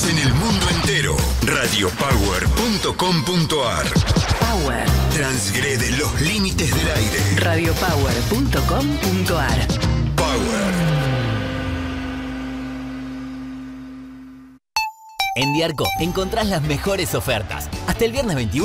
Escuchanos en el mundo entero. Radiopower.com.ar. Power. Transgrede los límites del aire. Radiopower.com.ar. Power. En Diarco encontrás las mejores ofertas. Hasta el viernes 21.